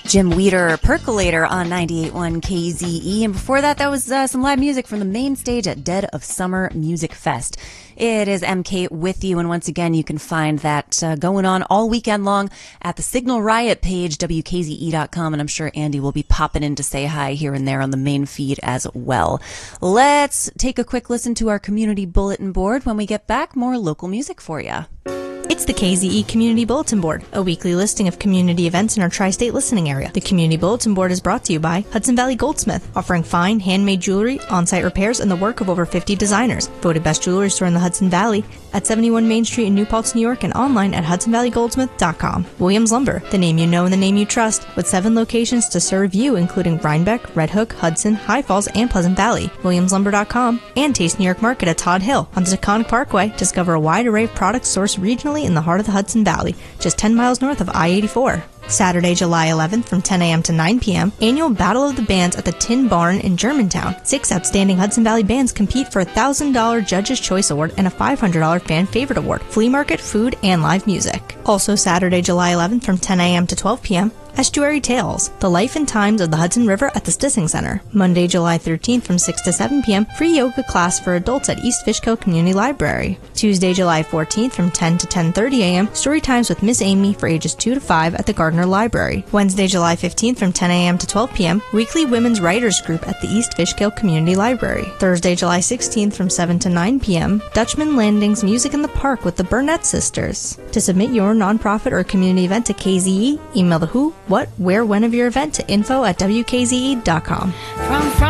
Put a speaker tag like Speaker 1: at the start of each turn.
Speaker 1: Jim Weeder, Percolator on 98.1 KZE. And before that, was some live music from the main stage at Dead of Summer Music Fest. It is MK with you, and once again, you can find that going on all weekend long at the Signal Riot page, WKZE.com, and I'm sure Andy will be popping in to say hi here and there on the main feed as well. Let's take a quick listen to our community bulletin board. When we get back, more local music for you.
Speaker 2: It's the KZE Community Bulletin Board, a weekly listing of community events in our tri-state listening area. The Community Bulletin Board is brought to you by Hudson Valley Goldsmith, offering fine, handmade jewelry, on-site repairs, and the work of over 50 designers. Voted best jewelry store in the Hudson Valley at 71 Main Street in New Paltz, New York, and online at hudsonvalleygoldsmith.com. Williams Lumber, the name you know and the name you trust, with 7 locations to serve you, including Rhinebeck, Red Hook, Hudson, High Falls, and Pleasant Valley. WilliamsLumber.com, and Taste New York Market at Todd Hill. On the Taconic Parkway, discover a wide array of products sourced regionally in the heart of the Hudson Valley, just 10 miles north of I-84. Saturday, July 11th from 10 a.m. to 9 p.m., annual Battle of the Bands at the Tin Barn in Germantown. 6 outstanding Hudson Valley bands compete for a $1,000 Judge's Choice Award and a $500 Fan Favorite Award, flea market, food, and live music. Also Saturday, July 11th from 10 a.m. to 12 p.m., Estuary Tales, the life and times of the Hudson River at the Stissing Center. Monday, July 13th from 6 to 7 p.m., free yoga class for adults at East Fishkill Community Library. Tuesday, July 14th from 10 to 10:30 a.m., story times with Miss Amy for ages 2 to 5 at the Gardner Library. Wednesday, July 15th from 10 a.m. to 12 p.m., weekly women's writers group at the East Fishkill Community Library. Thursday, July 16th from 7 to 9 p.m., Dutchman Landing's Music in the Park with the Burnett Sisters. To submit your nonprofit or community event to KZE, email the who, what, where, when of your event to info@wkze.com.